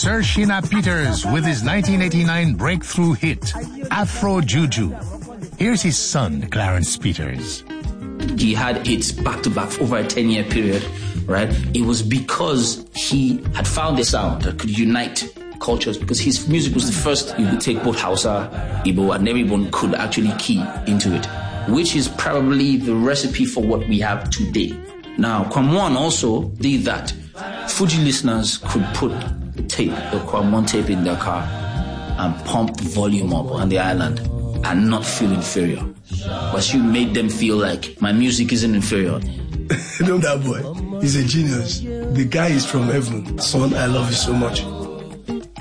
Sir Shina Peters with his 1989 breakthrough hit, Afro Juju. Here's his son, Clarence Peters. He had hits back-to-back for over a 10-year period, right? It was because he had found a sound that could unite cultures, because his music was the first you could take both Hausa, Igbo, and everyone could actually key into it, which is probably the recipe for what we have today. Now, Kwam1 also did that. Fuji listeners could put the Kwam1 tape in their car and pump the volume up on the island and not feel inferior. But you made them feel like my music isn't inferior. Know that boy? He's a genius. The guy is from heaven. Son, I love you so much.